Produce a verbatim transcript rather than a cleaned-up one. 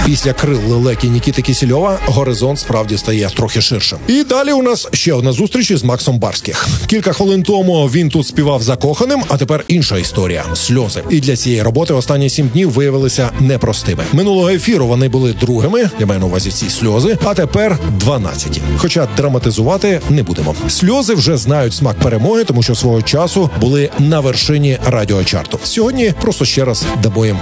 Після крил лелеки Нікіти Кісельова горизонт справді стає трохи ширшим. І далі у нас ще одна зустріч із Максом Барських. Кілька хвилин тому він тут співав закоханим, а тепер інша історія – сльози. І для цієї роботи останні сім днів виявилися непростими. Минулого ефіру вони були другими, я маю на увазі ці сльози, а тепер дванадцяті. Хоча драматизувати не будемо. Сльози вже знають смак перемоги, тому що свого часу були на вершині радіочарту. Сьогодні просто ще раз дамо їм